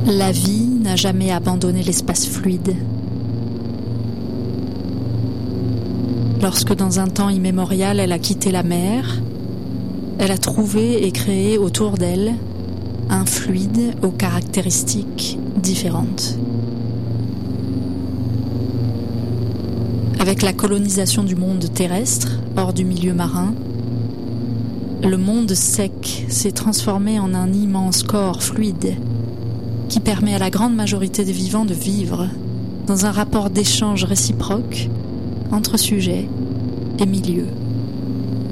La vie n'a jamais abandonné l'espace fluide. Lorsque dans un temps immémorial elle a quitté la mer, elle a trouvé et créé autour d'elle un fluide aux caractéristiques différentes. Avec la colonisation du monde terrestre, hors du milieu marin, le monde sec s'est transformé en un immense corps fluide qui permet à la grande majorité des vivants de vivre dans un rapport d'échange réciproque entre sujets et milieux.